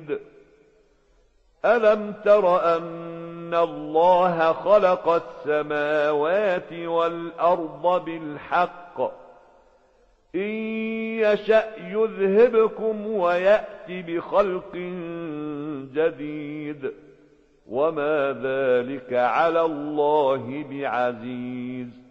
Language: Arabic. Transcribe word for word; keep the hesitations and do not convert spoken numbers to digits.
شديد ألم تر أن الله خلق السماوات والأرض بالحق إن يشأ يذهبكم ويأت بخلق جديد وما ذلك على الله بعزيز